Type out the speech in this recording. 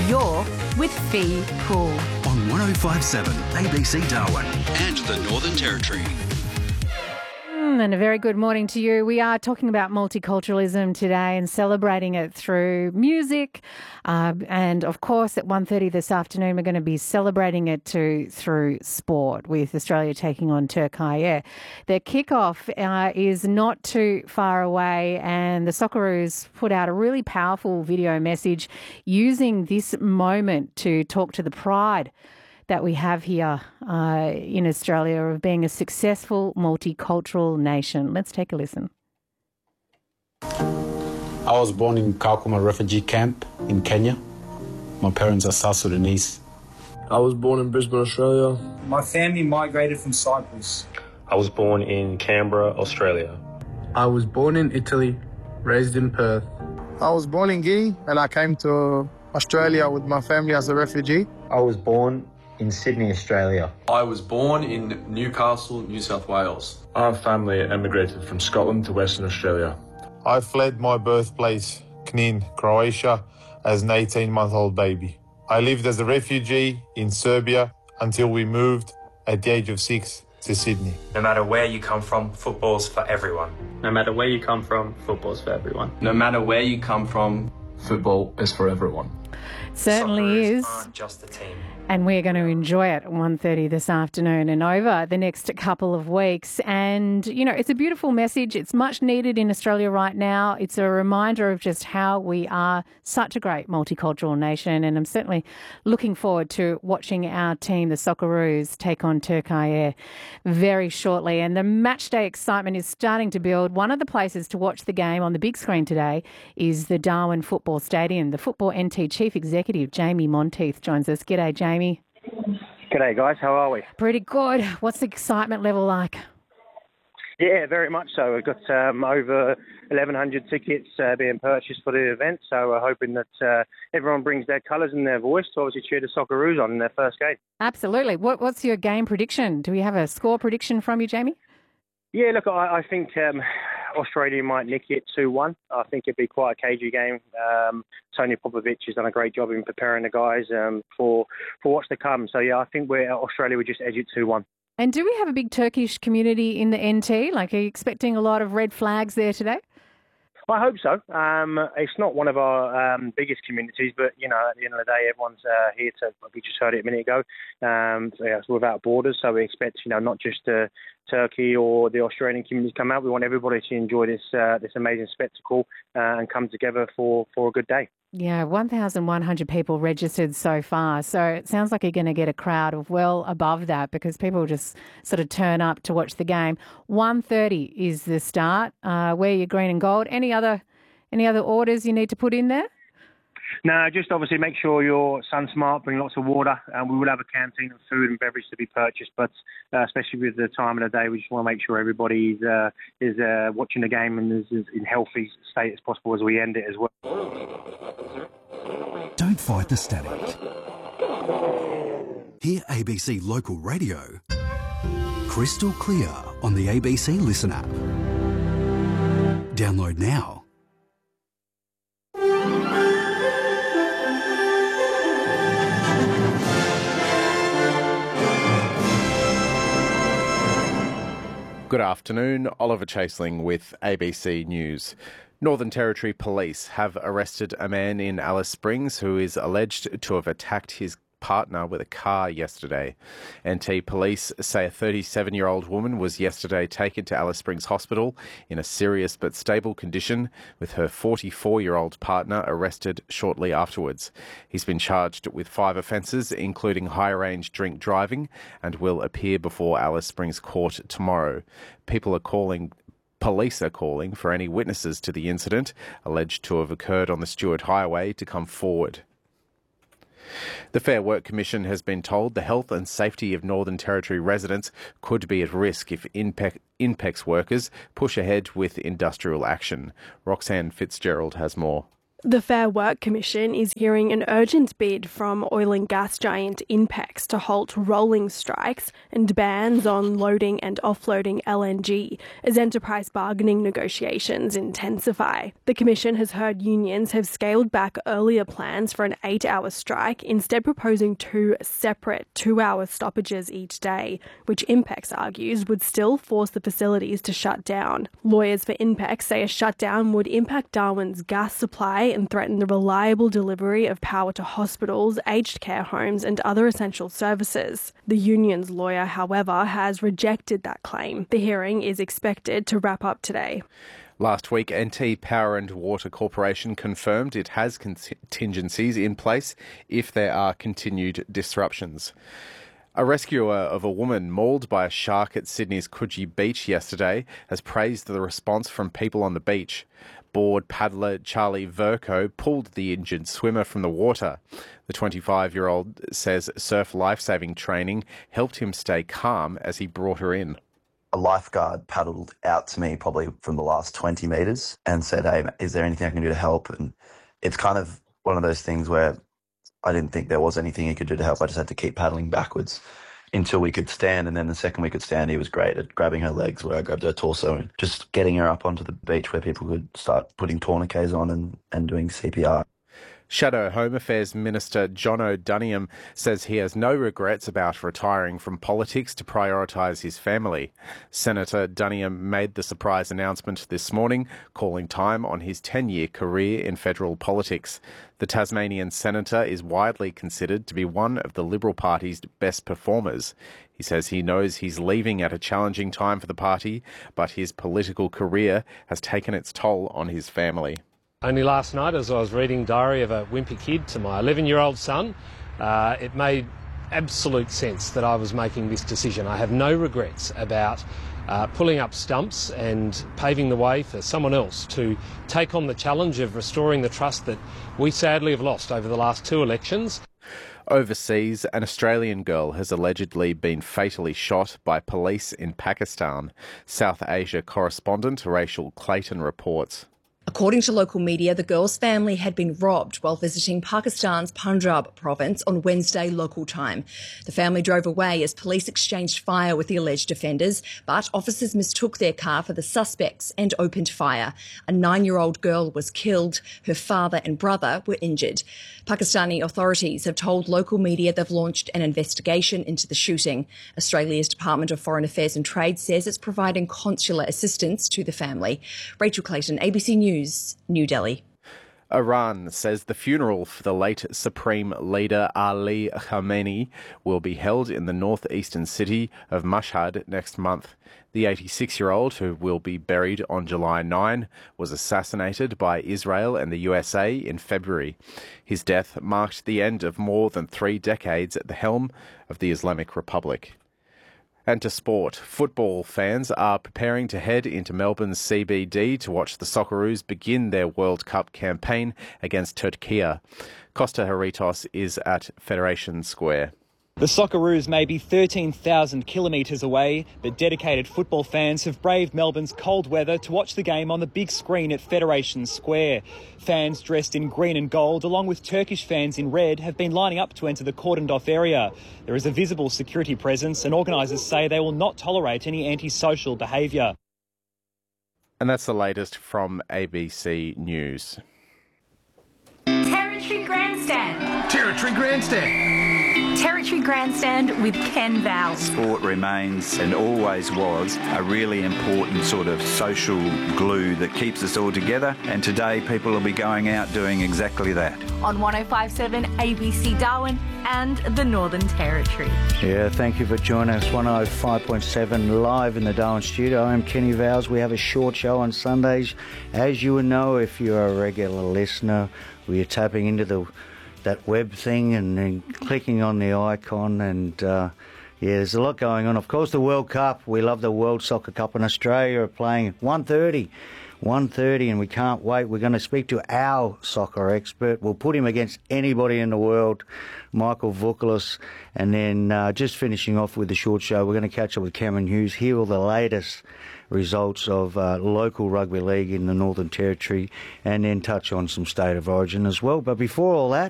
You're with Fee Poole. On 105.7 ABC Darwin and the Northern Territory. And a very good morning to you. We are talking about multiculturalism today and celebrating it through music. And of course, at 1:30 this afternoon, we're going to be celebrating it through sport with Australia taking on Turkey. The kickoff is not too far away, and the Socceroos put out a really powerful video message using this moment to talk to the pride that we have here in Australia of being a successful multicultural nation. Let's take a listen. I was born in Kakuma refugee camp in Kenya. My parents are South Sudanese. I was born in Brisbane, Australia. My family migrated from Cyprus. I was born in Canberra, Australia. I was born in Italy, raised in Perth. I was born in Guinea and I came to Australia with my family as a refugee. I was born in Sydney, Australia. I was born in Newcastle, New South Wales. Our family emigrated from Scotland to Western Australia. I fled my birthplace, Knin, Croatia, as an 18-month-old baby. I lived as a refugee in Serbia until we moved at the age of 6 to Sydney. No matter where you come from, football's for everyone. No matter where you come from, football's for everyone. No matter where you come from, football is for everyone. Certainly is. Aren't just a team. And we're going to enjoy it at 1:30 this afternoon and over the next couple of weeks. And, you know, it's a beautiful message. It's much needed in Australia right now. It's a reminder of just how we are such a great multicultural nation. And I'm certainly looking forward to watching our team, the Socceroos, take on Turkey very shortly. And the match day excitement is starting to build. One of the places to watch the game on the big screen today is the Darwin Football Stadium. The Football NT Chief Executive, Jamie Monteith, joins us. G'day, Jamie. G'day guys, how are we? Pretty good. What's the excitement level like? Yeah, very much so. We've got over 1,100 tickets being purchased for the event, so we're hoping that everyone brings their colours and their voice to obviously cheer the Socceroos on in their first game. Absolutely. What's your game prediction? Do we have a score prediction from you, Jamie? Yeah, look, I think Australia might nick it 2-1. I think it'd be quite a cagey game. Tony Popovic has done a great job in preparing the guys for what's to come. So, yeah, I think Australia would just edge it 2-1. And do we have a big Turkish community in the NT? Like, are you expecting a lot of red flags there today? I hope so. It's not one of our biggest communities, but, you know, at the end of the day, everyone's here to, we just heard it a minute ago, so yeah, it's without borders. So we expect, you know, not just Turkey or the Australian community to come out. We want everybody to enjoy this amazing spectacle and come together for a good day. Yeah, 1,100 people registered so far. So it sounds like you're going to get a crowd of well above that because people just sort of turn up to watch the game. 1:30 is the start. Wear your green and gold. Any other orders you need to put in there? No, just obviously make sure you're sun smart, bring lots of water, and we will have a canteen of food and beverage to be purchased. But especially with the time of the day, we just want to make sure everybody is watching the game and is in healthy state as possible as we end it as well. Don't fight the static. Hear ABC Local Radio crystal clear on the ABC Listen app. Download now. Good afternoon, Oliver Chaseling with ABC News. Northern Territory Police have arrested a man in Alice Springs who is alleged to have attacked his partner with a car yesterday. NT Police say a 37-year-old woman was yesterday taken to Alice Springs Hospital in a serious but stable condition, with her 44-year-old partner arrested shortly afterwards. He's been charged with 5 offences, including high-range drink driving, and will appear before Alice Springs Court tomorrow. Police are calling for any witnesses to the incident alleged to have occurred on the Stuart Highway to come forward. The Fair Work Commission has been told the health and safety of Northern Territory residents could be at risk if INPEX workers push ahead with industrial action. Roxanne Fitzgerald has more. The Fair Work Commission is hearing an urgent bid from oil and gas giant Inpex to halt rolling strikes and bans on loading and offloading LNG as enterprise bargaining negotiations intensify. The Commission has heard unions have scaled back earlier plans for an 8-hour strike, instead proposing 2 separate 2-hour stoppages each day, which Inpex argues would still force the facilities to shut down. Lawyers for Inpex say a shutdown would impact Darwin's gas supply and threaten the reliable delivery of power to hospitals, aged care homes and other essential services. The union's lawyer, however, has rejected that claim. The hearing is expected to wrap up today. Last week, NT Power and Water Corporation confirmed it has contingencies in place if there are continued disruptions. A rescuer of a woman mauled by a shark at Sydney's Coogee Beach yesterday has praised the response from people on the beach. Board paddler Charlie Verco pulled the injured swimmer from the water. The 25-year-old says surf lifesaving training helped him stay calm as he brought her in. A lifeguard paddled out to me probably from the last 20 metres and said, "Hey, is there anything I can do to help?" And it's kind of one of those things where I didn't think there was anything he could do to help. I just had to keep paddling backwards until we could stand, and then the second we could stand, he was great at grabbing her legs where I grabbed her torso and just getting her up onto the beach where people could start putting tourniquets on and doing CPR. Shadow Home Affairs Minister John O'Duniam says he has no regrets about retiring from politics to prioritise his family. Senator Duniam made the surprise announcement this morning, calling time on his 10-year career in federal politics. The Tasmanian senator is widely considered to be one of the Liberal Party's best performers. He says he knows he's leaving at a challenging time for the party, but his political career has taken its toll on his family. Only last night, as I was reading Diary of a Wimpy Kid to my 11-year-old son, it made absolute sense that I was making this decision. I have no regrets about pulling up stumps and paving the way for someone else to take on the challenge of restoring the trust that we sadly have lost over the last 2 elections. Overseas, an Australian girl has allegedly been fatally shot by police in Pakistan. South Asia correspondent Rachel Clayton reports. According to local media, the girl's family had been robbed while visiting Pakistan's Punjab province on Wednesday local time. The family drove away as police exchanged fire with the alleged offenders, but officers mistook their car for the suspects and opened fire. A 9-year-old girl was killed. Her father and brother were injured. Pakistani authorities have told local media they've launched an investigation into the shooting. Australia's Department of Foreign Affairs and Trade says it's providing consular assistance to the family. Rachel Clayton, ABC News, New Delhi. Iran says the funeral for the late Supreme Leader Ali Khamenei will be held in the northeastern city of Mashhad next month. The 86-year-old, who will be buried on July 9, was assassinated by Israel and the USA in February. His death marked the end of more than 3 decades at the helm of the Islamic Republic. And to sport, football fans are preparing to head into Melbourne's CBD to watch the Socceroos begin their World Cup campaign against Turkey. Costa Haritos is at Federation Square. The Socceroos may be 13,000 kilometres away, but dedicated football fans have braved Melbourne's cold weather to watch the game on the big screen at Federation Square. Fans dressed in green and gold, along with Turkish fans in red, have been lining up to enter the cordoned-off area. There is a visible security presence, and organisers say they will not tolerate any antisocial behaviour. And that's the latest from ABC News. Territory Grandstand. Territory Grandstand. Territory Grandstand with Ken Vowles. Sport remains and always was a really important sort of social glue that keeps us all together, and today people will be going out doing exactly that. On 105.7 ABC Darwin and the Northern Territory. Yeah, thank you for joining us. 105.7 live in the Darwin studio. I'm Kenny Vowles. We have a short show on Sundays. As you would know if you're a regular listener, we are tapping into that web thing and then clicking on the icon, and there's a lot going on. Of course, the World Cup. We love the World Soccer Cup in Australia. Are playing 1:30, and we can't wait. We're going to speak to our soccer expert. We'll put him against anybody in the world, Michael Vukoulis. And then just finishing off with the short show, we're going to catch up with Cameron Hughes, hear all the latest results of local rugby league in the Northern Territory, and then touch on some State of Origin as well. But before all that,